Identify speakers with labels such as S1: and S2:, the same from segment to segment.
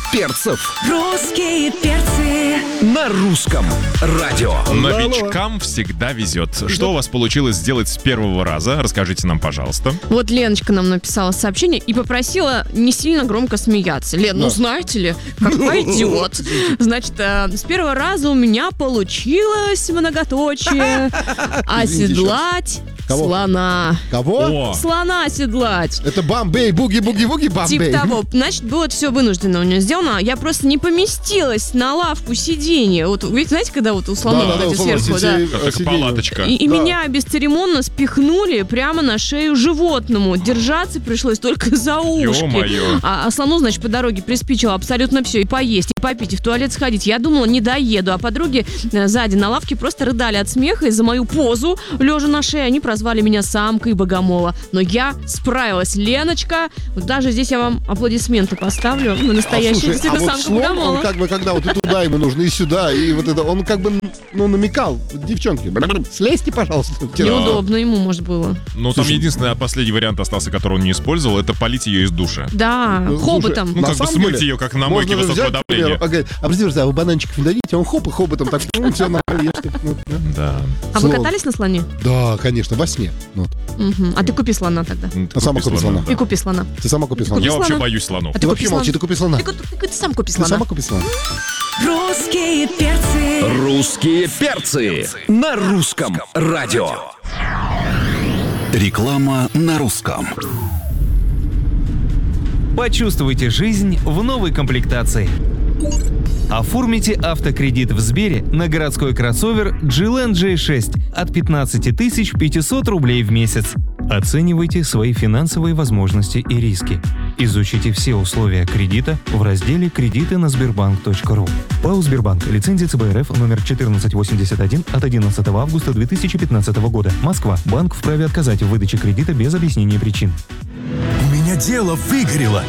S1: перцев.
S2: Русские перцы.
S1: На русском радио.
S3: Новичкам всегда везет. Что у вас получилось сделать с первого раза? Расскажите нам, пожалуйста.
S4: Вот Леночка нам написала сообщение и попросила не сильно громко смеяться. Лен, ну знаете ли, как пойдет. Значит, с первого раза у меня получилось многоточие оседлать слона.
S5: Кого?
S4: Слона оседлать.
S5: Это Бомбей, буги-буги-буги, Бомбей.
S4: Типа того. Значит, было все вынужденно у нее сделано. Я просто не поместилась на лавку сиденья. Вот, видите, знаете, когда вот у слона вот эти сверху,
S3: Как палаточка.
S4: И меня бесцеремонно спихнули прямо на шею животному. Держаться пришлось только за ушки.
S3: Ё-моё.
S4: А слону, значит, по дороге приспичило абсолютно все. И поесть, и попить, и в туалет сходить. Я думала, не доеду. А подруги сзади на лавке просто рыдали от смеха из-за мою позу, лежа на шее. Они прозвали меня самкой богомола. Но я справилась. Леночка, вот даже здесь я вам аплодисменты поставлю. На настоящую действительно
S5: вот
S4: самку
S5: слон,
S4: богомола.
S5: он как бы, когда вот и туда ему нужно, и сюда, и вот это, он как бы, намекал, девчонки, слезьте, пожалуйста.
S4: Неудобно ему, может, было.
S3: Ну, там единственный последний вариант остался, который он не использовал, это полить ее из душа.
S4: Да, хоботом.
S3: Ну, как бы смыть ее, как на мойке высокого давления.
S5: А вы бананчиков не дадите, он хоп и хоботом так, все нормально.
S3: Да.
S4: А вы катались на слоне?
S5: Да, конечно, во сне.
S4: А ты купи слона тогда.
S5: Ты сама купи слона.
S4: И купи слона.
S5: Ты сама купи слона.
S3: Я вообще боюсь слонов.
S5: Ты вообще молчи, ты купи слона.
S4: Ты сам купи
S5: Ты
S4: слона.
S5: сама купи слона.
S2: Русские перцы.
S1: Русские перцы. На русском радио. Реклама на русском.
S6: Почувствуйте жизнь в новой комплектации. Оформите автокредит в Сбере на городской кроссовер GLN J6 от 15 500 рублей в месяц. Оценивайте свои финансовые возможности и риски. Изучите все условия кредита в разделе «Кредиты на Сбербанк.ру». ПАО «Сбербанк». Лицензия ЦБ РФ номер 1481 от 11 августа 2015 года. Москва. Банк вправе отказать в выдаче кредита без объяснения причин.
S7: У меня дело выгорело.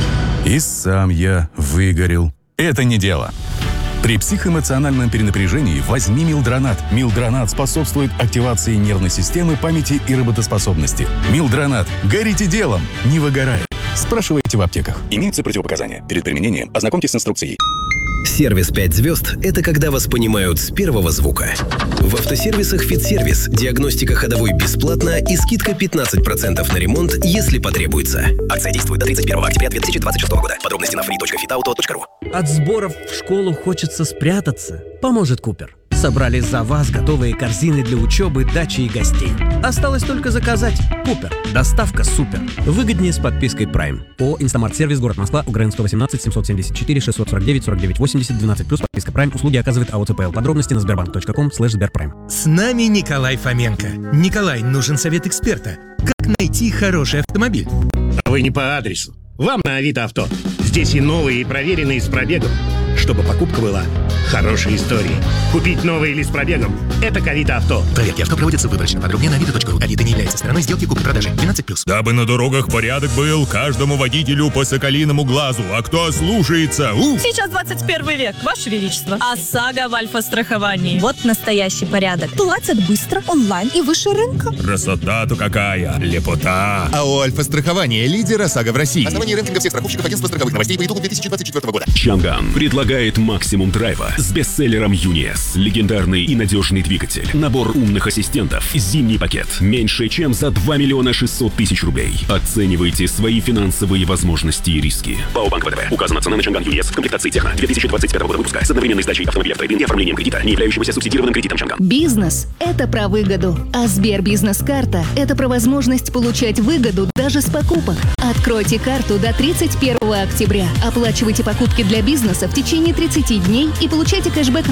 S7: И сам я выгорел. Это не дело. При психоэмоциональном перенапряжении возьми Милдронат. Милдронат способствует активации нервной системы, памяти и работоспособности. Милдронат. Горите делом, не выгорая. Спрашивайте в аптеках. Имеются противопоказания. Перед применением ознакомьтесь с инструкцией.
S8: Сервис 5 звезд – это когда вас понимают с первого звука. В автосервисах «Фитсервис» диагностика ходовой бесплатна и скидка 15% на ремонт, если потребуется. Акция действует до 31 октября 2026 года. Подробности на free.fitauto.ru.
S9: От сборов в школу хочется спрятаться. Поможет Купер. Собрали за вас готовые корзины для учебы, дачи и гостей. Осталось только заказать. Купер. Доставка супер. Выгоднее с подпиской Prime. ООО «Инстамарт-сервис», город Москва, УГРН 118 774 649 49 80 12+, подписка Prime. Услуги оказывает АО ЦПЛ. Подробности на sberbank.com/sberprime.
S10: С нами Николай Фоменко. Николай, нужен совет эксперта. Как найти хороший автомобиль?
S11: А вы не по адресу. Вам на Авито Авто. Здесь и новые, и проверенные с пробегом. Чтобы покупка была хорошей историей. Купить новый или с пробегом – это к Авито Авто.
S10: Проверки авто проводятся выборочно. Подробнее на авито.ру. Авито не является стороной сделки купли-продажи. 12+.
S12: Дабы на дорогах порядок был, каждому водителю по соколиному глазу. А кто слушается?
S13: Сейчас 21 век, Ваше Величество. ОСАГО в альфа-страховании. Вот настоящий порядок. Платят быстро, онлайн и выше рынка.
S12: Красота-то какая! Лепота!
S10: АО «Альфа-страхование» – лидер ОСАГО в России.
S14: Основание рейтинга всех страховщиков агентства страховых новостей по итогу 2024 года.
S1: Чанган предлагает максимум драйва с бестселлером UNIS. Легендарный и надежный двигатель. Набор умных ассистентов. Зимний пакет. Меньше, чем за 2 600 000 рублей. Оценивайте свои финансовые возможности и риски. ПАО «Банк ВТБ». Указана цена на Чанган UNIS в комплектации Техно 2025 года выпуска с одновременной сдачей автомобиля в трейд-ин и оформлением кредита, не являющегося субсидированным кредитом Чанган.
S15: Бизнес – это про выгоду. А Сбербизнес-карта – это про возможность получать выгоду даже с покупок. Откройте карту до 31 октября. Оплачивайте покупки для бизнеса в течение 30 дней и получайте кэшбэк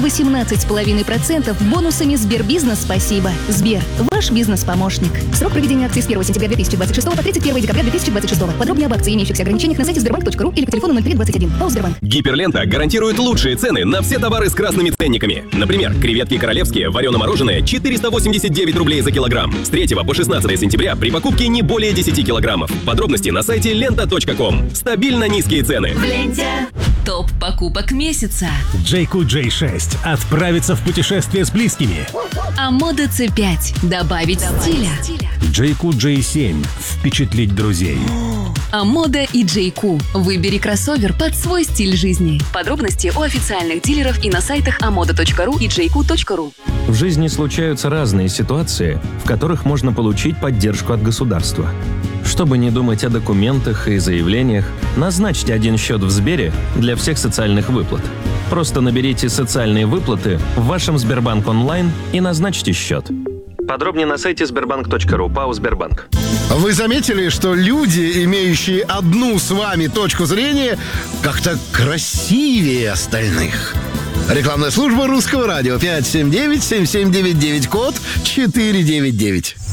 S15: 18,5% бонусами Сбербизнес «Спасибо». Сбер – ваш бизнес-помощник. Срок проведения акции с 1 сентября 2026 по 31 декабря 2026. Подробнее об акции и имеющихся ограничениях на сайте sberbank.ru или по телефону 0321. ПАО «Сбербанк».
S16: Гиперлента гарантирует лучшие цены на все товары с красными ценниками. Например, креветки королевские, варено-мороженое 489 рублей за килограмм. С 3 по 16 сентября при покупке не более 10 килограммов. Подробности на сайте lenta.com. Стабильно низкие цены.
S2: В ленте. Топ покупок месяца.
S17: JQ J6 отправиться в путешествие с близкими.
S2: А мода C5 добавить стиля.
S17: JQ J7 впечатлить друзей.
S2: Амода и Джейку. Выбери кроссовер под свой стиль жизни. Подробности у официальных дилеров и на сайтах amoda.ru и jayku.ru.
S18: В жизни случаются разные ситуации, в которых можно получить поддержку от государства. Чтобы не думать о документах и заявлениях, назначьте один счет в Сбере для всех социальных выплат. Просто наберите «Социальные выплаты» в вашем Сбербанк онлайн и назначьте счет. Подробнее на сайте sberbank.ru, ПАО «Сбербанк».
S5: Вы заметили, что люди, имеющие одну с вами точку зрения, как-то красивее остальных? Рекламная служба Русского радио 579-7799, код 499.